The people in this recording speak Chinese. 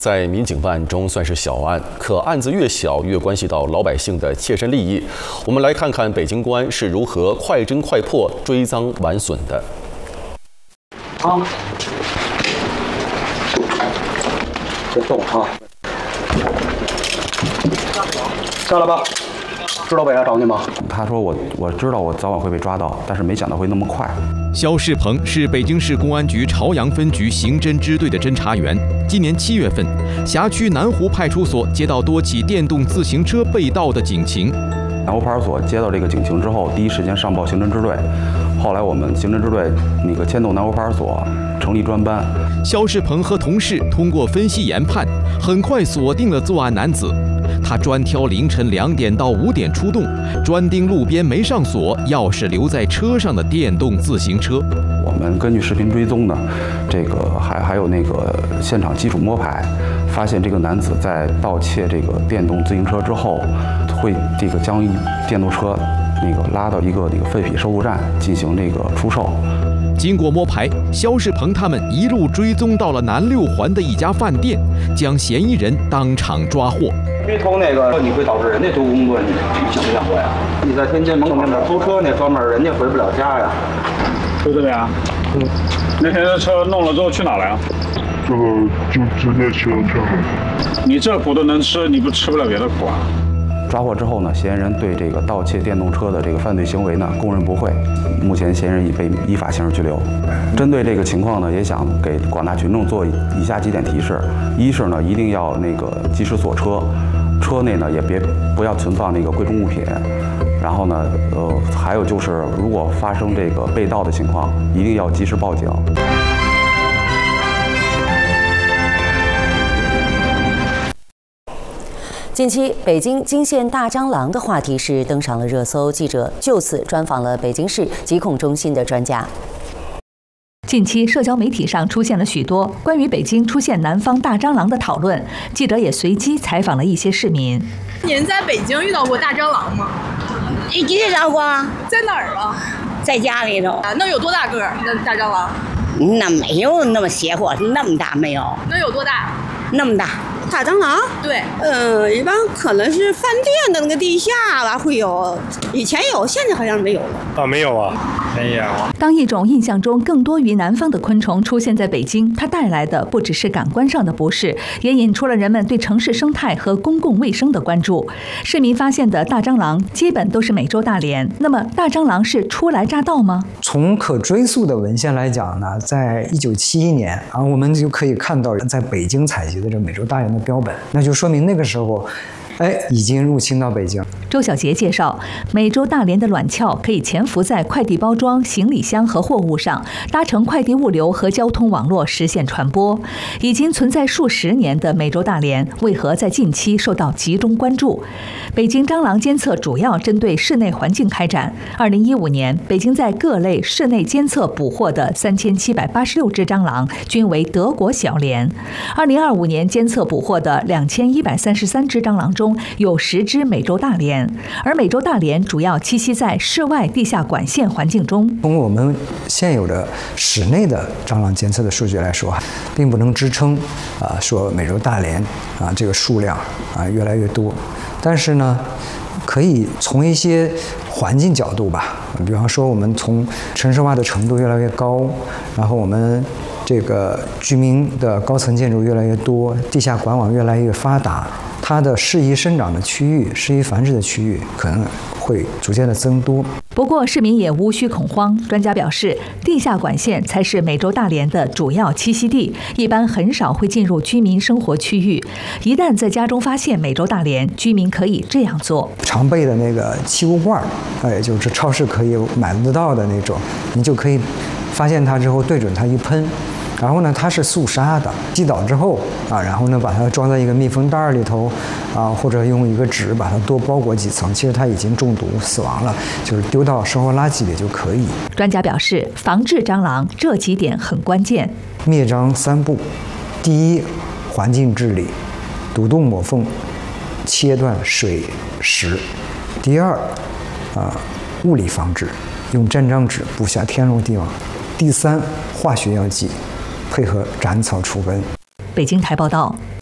在民警办案中算是小案，可案子越小越关系到老百姓的切身利益。我们来看看北京公安是如何快侦快破、追赃挽损的。 别动啊！下来吧。知道北来找你吗？ 他说我知道我早晚会被抓到，但是没想到会那么快。 肖世鹏是北京市公安局朝阳分局刑侦支队的侦查员。今年7月份，辖区南湖派出所接到多起电动自行车被盗的警情。 南湖派出所接到这个警情之后，第一时间上报刑侦支队。后来我们刑侦支队牵动南湖派出所成立专班。 肖世鹏和同事通过分析研判，很快锁定了作案男子。他专挑凌晨2点到5点出动，专盯路边没上锁、钥匙留在车上的电动自行车。 我们根据视频追踪呢，还有现场基础摸排，发现这个男子在盗窃这个电动自行车之后，会将电动车拉到一个废品收购站进行出售。 经过摸排，肖世鹏他们一路追踪到了南6环的一家饭店，将嫌疑人当场抓获。 追偷你会导致人家偷工作，你想没想过呀？你在天津门口那边偷车那哥们儿，人家回不了家呀。 就这边啊？那天的车弄了之后去哪了呀？ 这个就直接去了天河。 你这苦都能吃，你不吃不了别的苦啊？ 抓获之后呢，嫌疑人对盗窃电动车的犯罪行为呢供认不讳。目前嫌疑人已被依法刑事拘留。针对这个情况呢，也想给广大群众做以下几点提示：一是呢，一定要及时锁车，车内呢也不要存放贵重物品。然后呢，还有就是，如果发生被盗的情况，一定要及时报警。 近期，北京惊现大蟑螂的话题是登上了热搜，记者就此专访了北京市疾控中心的专家。 近期，社交媒体上出现了许多关于北京出现南方大蟑螂的讨论，记者也随机采访了一些市民。 您在北京遇到过大蟑螂吗？ 遇到过啊。 在哪儿啊？ 在家里头。 那有多大个儿？那大蟑螂？ 那没有那么邪乎，那么大没有。 那有多大？ 那么大。 大蟑螂？ 对， 一般可能是饭店的那个地下吧会有，以前有，现在好像没有了。 没有啊，没有。 当一种印象中更多于南方的昆虫出现在北京，它带来的不只是感官上的不适，也引出了人们对城市生态和公共卫生的关注。市民发现的大蟑螂基本都是美洲大蠊，那么大蟑螂是初来乍到吗？ 从可追溯的文献来讲呢，在1971年我们就可以看到在北京采集的这美洲大蠊的标本，那就说明那个时候已经入侵到北京。 周小杰介绍，美洲大蠊的卵鞘可以潜伏在快递包装、行李箱和货物上，搭乘快递物流和交通网络实现传播。已经存在数十年的美洲大蠊，为何在近期受到集中关注？北京蟑螂监测主要针对室内环境开展。2015年，北京在各类室内监测捕获的3786只蟑螂均为德国小蠊。2025年监测捕获的2133只蟑螂中，有10只美洲大蠊，而美洲大蠊主要栖息在室外地下管线环境中。 从我们现有的室内的蟑螂监测的数据来说，并不能支撑说美洲大蠊这个数量越来越多。但是呢，可以从一些环境角度吧，比方说我们从城市化的程度越来越高，然后我们这个居民的高层建筑越来越多，地下管网越来越发达，它的适宜生长的区域、适宜繁殖的区域可能会逐渐的增多。 不过市民也无需恐慌，专家表示，地下管线才是美洲大蠊的主要栖息地，一般很少会进入居民生活区域。一旦在家中发现美洲大蠊，居民可以这样做： 常备的那个气雾罐，就是超市可以买得到的那种，你就可以发现它之后对准它一喷。然后呢，它是速杀的，击倒之后然后呢，把它装在一个密封袋里头或者用一个纸把它多包裹几层，其实它已经中毒死亡了，就是丢到生活垃圾里就可以。 专家表示，防治蟑螂这几点很关键。 灭蟑3步：第一，环境治理，堵洞抹缝，切断水食；第二，物理防治，用粘张纸布下天罗地网；第三，化学药剂，配合斩草除根。 北京台报道。